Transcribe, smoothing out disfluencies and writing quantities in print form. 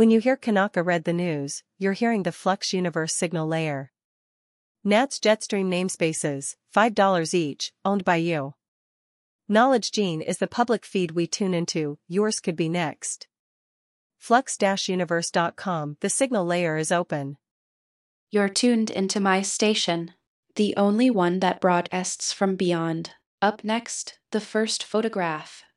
When you hear Kanaka read the news, you're hearing the Flux Universe signal layer. NAT's Jetstream namespaces, $5 each, owned by you. Knowledge Gene is the public feed we tune into, yours could be next. Flux-universe.com, the signal layer is open. You're tuned into my station, the only one that broadcasts from beyond. Up next, the first photograph.